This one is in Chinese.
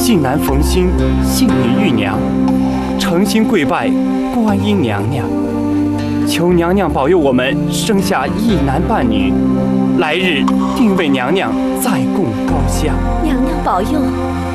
幸男逢心，幸女遇娘，诚心跪拜观音娘娘，求娘娘保佑我们生下一男半女，来日定为娘娘再供高香。 娘娘保佑。